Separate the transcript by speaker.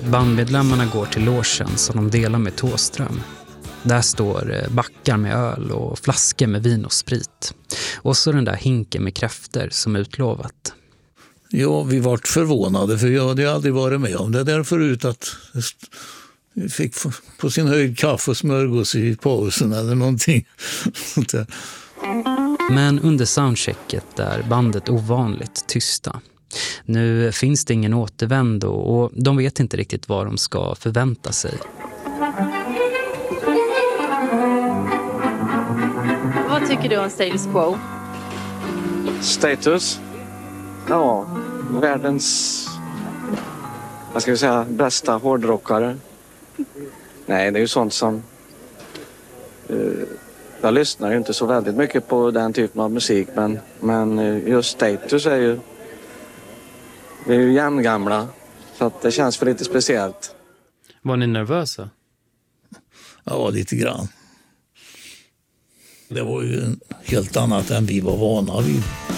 Speaker 1: Bandmedlemmarna går till logen som de delar med Tåström. Där står backar med öl och flaskor med vin och sprit. Och så den där hinken med kräfter som utlovat.
Speaker 2: Ja, vi vart förvånade för jag hade aldrig varit med om det där förut att vi fick på sin höjd kaffe och smörgås i pausen eller någonting.
Speaker 1: Men under soundchecket är bandet ovanligt tysta. Nu finns det ingen återvändo och de vet inte riktigt vad de ska förvänta sig.
Speaker 3: Vad tycker du om Status Quo?
Speaker 4: Status? Ja, världens, vad ska vi säga, bästa hårdrockare. Nej, det är ju sånt som... jag lyssnar ju inte så väldigt mycket på den typen av musik, men just Status är ju... Vi är ju jämngamla, så att det känns för lite speciellt.
Speaker 5: Var ni nervösa?
Speaker 2: Ja, lite grann. Det var ju helt annat än vi var vana vid.